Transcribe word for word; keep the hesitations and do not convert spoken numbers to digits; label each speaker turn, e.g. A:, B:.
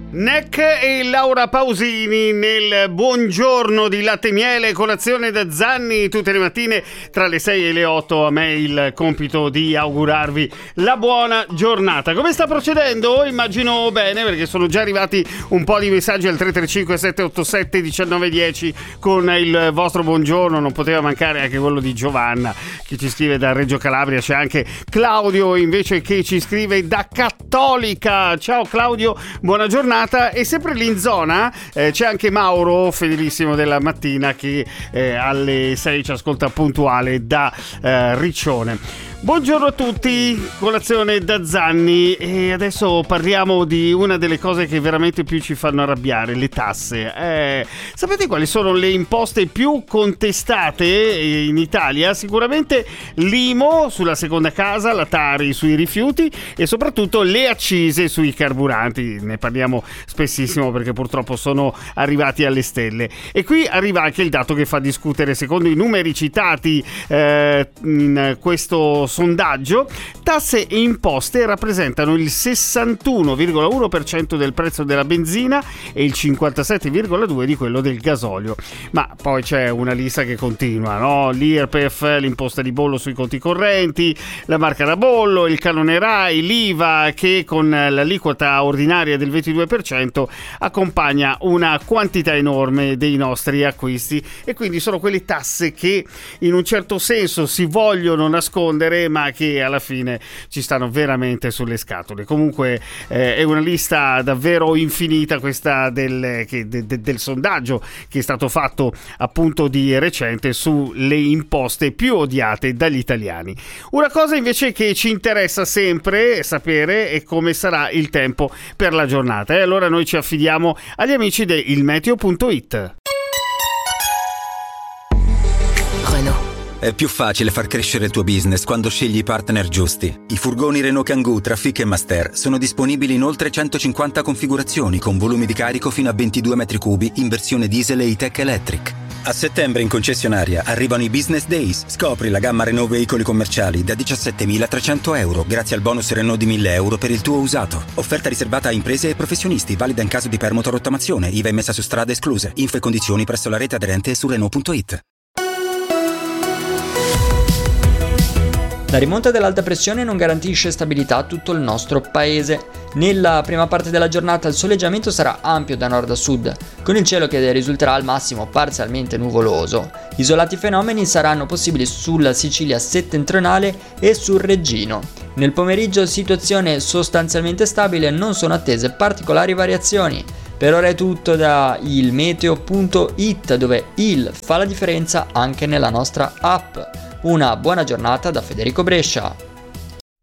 A: Neck e Laura Pausini nel Buongiorno di Latte e Miele, colazione da Zanni, tutte le mattine tra le sei e le otto. A me il compito di augurarvi la buona giornata. Come sta procedendo? Immagino bene, perché sono già arrivati un po' di messaggi al tre tre cinque sette otto sette uno nove uno zero con il vostro buongiorno. Non poteva mancare anche quello di Giovanna, che ci scrive da Reggio Calabria. C'è anche Claudio invece che ci scrive da Cattolica. Ciao Claudio, buona giornata. E sempre lì in zona eh, c'è anche Mauro, fedelissimo della mattina, che eh, alle sei ci ascolta puntuale da eh, Riccione. Buongiorno a tutti, colazione da Zanni, e adesso parliamo di una delle cose che veramente più ci fanno arrabbiare, le tasse. Eh, sapete quali sono le imposte più contestate in Italia? Sicuramente l'I M O sulla seconda casa, la Tari sui rifiuti e soprattutto le accise sui carburanti. Ne parliamo spessissimo perché purtroppo sono arrivati alle stelle. E qui arriva anche il dato che fa discutere. Secondo i numeri citati eh, in questo sondaggio, tasse e imposte rappresentano il sessantuno virgola uno per cento del prezzo della benzina e il cinquantasette virgola due per cento di quello del gasolio. Ma poi c'è una lista che continua, no? L'I R P E F, l'imposta di bollo sui conti correnti, la marca da bollo, il canone RAI, l'I V A che con l'aliquota ordinaria del ventidue per cento accompagna una quantità enorme dei nostri acquisti, e quindi sono quelle tasse che in un certo senso si vogliono nascondere ma che alla fine ci stanno veramente sulle scatole. Comunque eh, è una lista davvero infinita questa del, che, de, de, del sondaggio che è stato fatto appunto di recente sulle imposte più odiate dagli italiani. Una cosa invece che ci interessa sempre sapere è come sarà il tempo per la giornata, e allora noi ci affidiamo agli amici di il meteo punto it.
B: È più facile far crescere il tuo business quando scegli i partner giusti. I furgoni Renault Kangoo, Trafic e Master sono disponibili in oltre centocinquanta configurazioni con volumi di carico fino a ventidue metri cubi in versione diesel e E-Tech Electric. A settembre in concessionaria arrivano i Business Days. Scopri la gamma Renault veicoli commerciali da diciassettemilatrecento euro grazie al bonus Renault di mille euro per il tuo usato. Offerta riservata a imprese e professionisti, valida in caso di permuta o rottamazione, I V A e messa su strada escluse. Info e condizioni presso la rete aderente su Renault punto it.
C: La rimonta dell'alta pressione non garantisce stabilità a tutto il nostro paese. Nella prima parte della giornata il soleggiamento sarà ampio da nord a sud, con il cielo che risulterà al massimo parzialmente nuvoloso. Isolati fenomeni saranno possibili sulla Sicilia settentrionale e sul Reggino. Nel pomeriggio situazione sostanzialmente stabile, non sono attese particolari variazioni. Per ora è tutto da il meteo punto it, dove il fa la differenza anche nella nostra app. Una buona giornata da Federico Brescia.